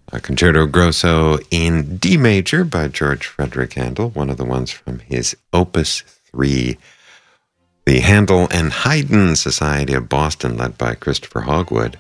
a Concerto Grosso in D major by George Frederick Handel, one of the ones from his Opus 3, the Handel and Haydn Society of Boston, led by Christopher Hogwood.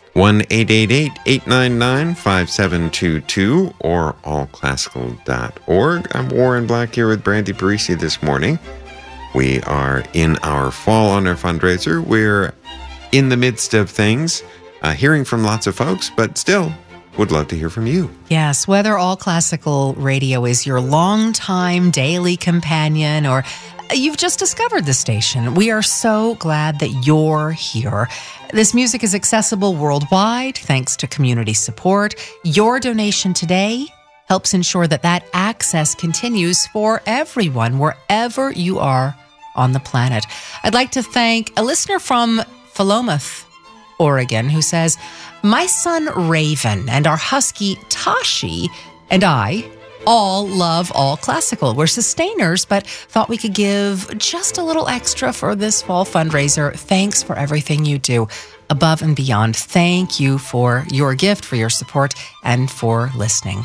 1-888-899-5722 or allclassical.org. I'm Warren Black here with Brandy Parisi this morning. We are in our Fall on Air fundraiser. We're in the midst of things, hearing from lots of folks, but still would love to hear from you. Yes, whether All Classical Radio is your longtime daily companion or you've just discovered the station, we are so glad that you're here. This music is accessible worldwide thanks to community support. Your donation today helps ensure that that access continues for everyone, wherever you are on the planet. I'd like to thank a listener from Philomath, Oregon, who says, my son Raven and our husky Tashi and I all love All Classical. We're sustainers, but thought we could give just a little extra for this fall fundraiser. Thanks for everything you do above and beyond. Thank you for your gift, for your support, and for listening.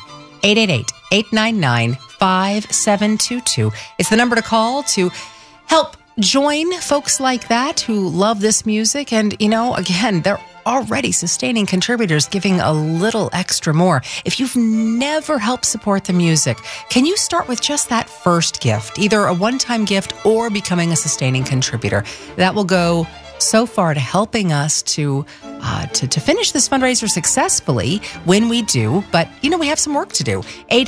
888-899-5722. It's the number to call to help join folks like that who love this music. And, you know, again, they're already sustaining contributors giving a little extra more. If you've never helped support the music, can you start with just that first gift, either a one-time gift or becoming a sustaining contributor? That will go so far to helping us to finish this fundraiser successfully when we do. But, you know, we have some work to do.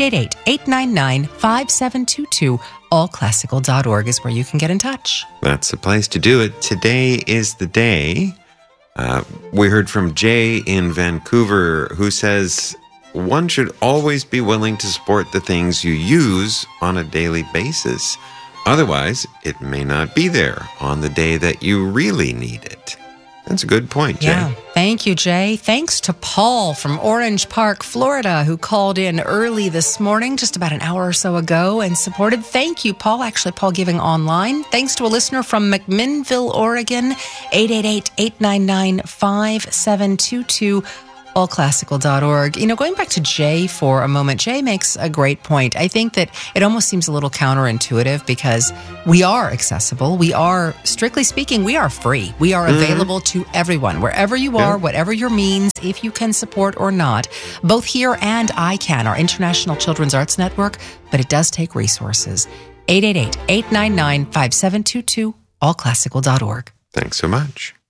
888-899-5722. Allclassical.org is where you can get in touch. That's the place to do it. Today is the day. We heard from Jay in Vancouver, who says one should always be willing to support the things you use on a daily basis. Otherwise, it may not be there on the day that you really need it. That's a good point, Jay. Yeah, thank you, Jay. Thanks to Paul from Orange Park, Florida, who called in early this morning, just about an hour or so ago, and supported. Thank you, Paul. Actually, Paul giving online. Thanks to a listener from McMinnville, Oregon, 888-899-5722. allclassical.org. You know, going back to Jay for a moment, Jay makes a great point. I think that it almost seems a little counterintuitive because we are accessible. We are, strictly speaking, we are free. We are available to everyone, wherever you are, whatever your means, if you can support or not. Both here and ICANN, our International Children's Arts Network, but it does take resources. 888-899-5722, allclassical.org. Thanks so much.